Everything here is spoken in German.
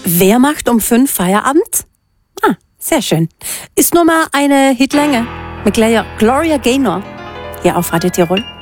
Wer macht um 5 Feierabend? Ah, sehr schön. Ist nur mal eine Hitlänge mit Gloria Gaynor hier auf Radio Tirol.